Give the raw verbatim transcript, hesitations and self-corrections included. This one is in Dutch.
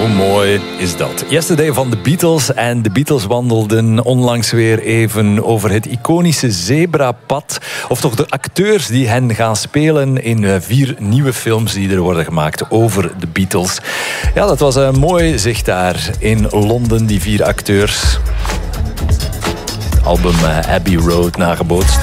mooi is dat. Yesterday van de Beatles. En de Beatles wandelden onlangs weer even over het iconische zebrapad. Of toch de acteurs die hen gaan spelen in vier nieuwe films die er worden gemaakt over de Beatles. Ja, dat was een mooi zicht daar in Londen, die vier acteurs. Album Abbey Road nagebootst.